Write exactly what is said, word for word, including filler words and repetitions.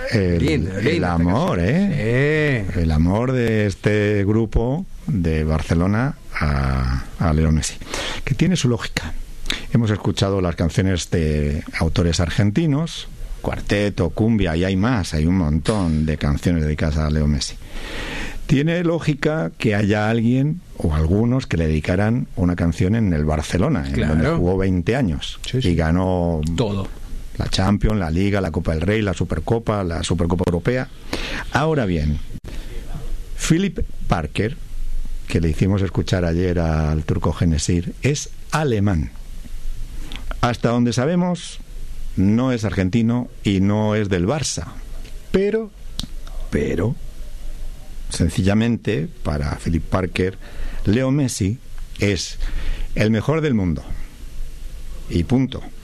el, lindo, lindo, el amor, ¿eh? Sí. El amor de este grupo de Barcelona a, a Leo Messi, que tiene su lógica. Hemos escuchado las canciones de autores argentinos, cuarteto, cumbia, y hay más, hay un montón de canciones dedicadas a Leo Messi. Tiene lógica que haya alguien o algunos que le dedicaran una canción en el Barcelona, claro, en donde jugó veinte años, sí, sí, y ganó todo. La Champions, la Liga, la Copa del Rey, la Supercopa, la Supercopa Europea. Ahora bien, Philip Parker, que le hicimos escuchar ayer al turco Genesir, es alemán. Hasta donde sabemos, no es argentino y no es del Barça. Pero, pero, sencillamente, para Philip Parker, Leo Messi es el mejor del mundo. Y punto.